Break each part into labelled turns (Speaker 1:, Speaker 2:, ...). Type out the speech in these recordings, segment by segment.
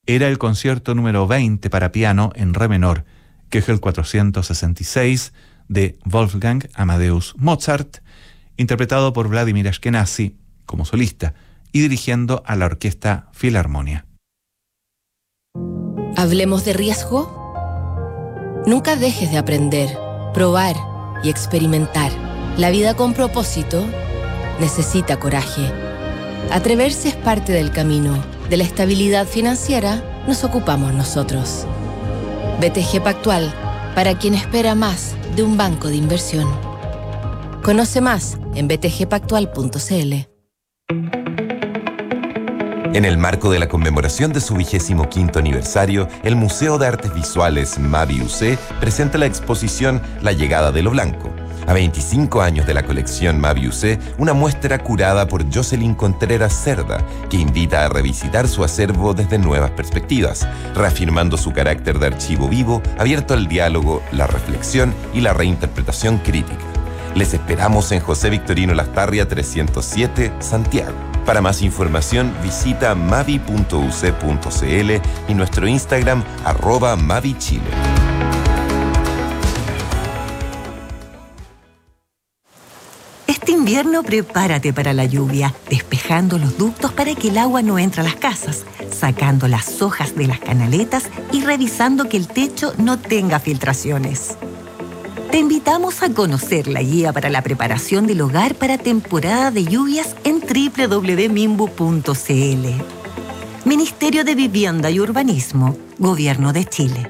Speaker 1: era el concierto número 20 para piano en re menor, Kegel 466, de Wolfgang Amadeus Mozart, interpretado por Vladimir Ashkenazy como solista y dirigiendo a la Orquesta Filarmonia.
Speaker 2: ¿Hablemos de riesgo? Nunca dejes de aprender, probar y experimentar. La vida con propósito necesita coraje. Atreverse es parte del camino. De la estabilidad financiera nos ocupamos nosotros. BTG Pactual, para quien espera más de un banco de inversión. Conoce más en btgpactual.cl.
Speaker 3: En el marco de la conmemoración de su 25º aniversario, el Museo de Artes Visuales Mavi UC presenta la exposición La Llegada de lo Blanco. A 25 años de la colección Mavi UC, una muestra curada por Jocelyn Contreras Cerda, que invita a revisitar su acervo desde nuevas perspectivas, reafirmando su carácter de archivo vivo, abierto al diálogo, la reflexión y la reinterpretación crítica. Les esperamos en José Victorino Lastarria 307, Santiago. Para más información, visita mavi.uc.cl y nuestro Instagram @mavichile.
Speaker 4: Este invierno prepárate para la lluvia, despejando los ductos para que el agua no entre a las casas, sacando las hojas de las canaletas y revisando que el techo no tenga filtraciones. Te invitamos a conocer la guía para la preparación del hogar para temporada de lluvias en www.mimbu.cl. Ministerio de Vivienda y Urbanismo, Gobierno de Chile.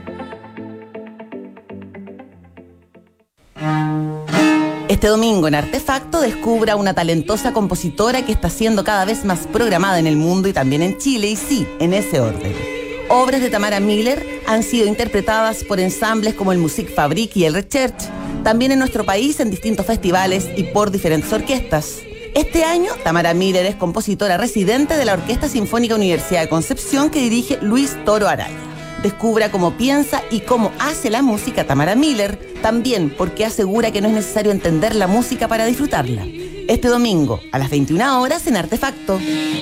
Speaker 5: Este domingo en Artefacto descubra una talentosa compositora que está siendo cada vez más programada en el mundo y también en Chile, y sí, en ese orden. Obras de Tamara Miller han sido interpretadas por ensambles como el Musikfabrik y el Recherche, también en nuestro país en distintos festivales y por diferentes orquestas. Este año, Tamara Miller es compositora residente de la Orquesta Sinfónica Universidad de Concepción que dirige Luis Toro Araya. Descubra cómo piensa y cómo hace la música Tamara Miller, también porque asegura que no es necesario entender la música para disfrutarla. Este domingo, a las 21 horas en Artefacto.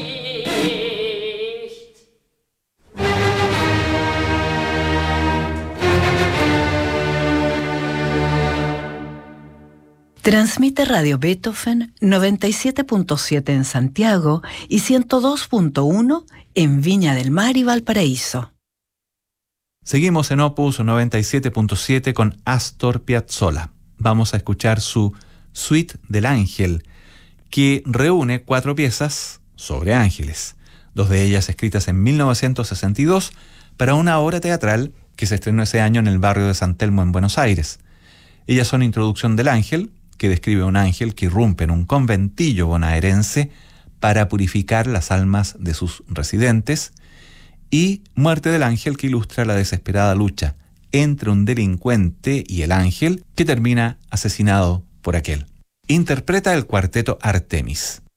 Speaker 6: Transmite Radio Beethoven 97.7 en Santiago y 102.1 en Viña del Mar y Valparaíso.
Speaker 1: Seguimos en Opus 97.7 con Astor Piazzolla. Vamos a escuchar su Suite del Ángel, que reúne 4 piezas sobre ángeles, 2 de ellas escritas en 1962 para una obra teatral que se estrenó ese año en el barrio de San Telmo en Buenos Aires. Ellas son Introducción del Ángel, que describe a un ángel que irrumpe en un conventillo bonaerense para purificar las almas de sus residentes, y Muerte del Ángel, que ilustra la desesperada lucha entre un delincuente y el ángel que termina asesinado por aquel. Interpreta el cuarteto Artemis.